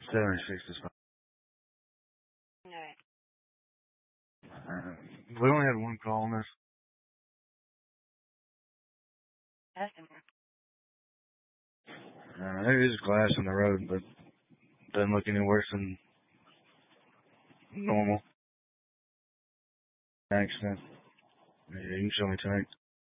76 is fine. Alright. We only had one call on this. Customer. There is glass in the road, but doesn't look any worse than normal. Accident. Yeah, you can show me tonight.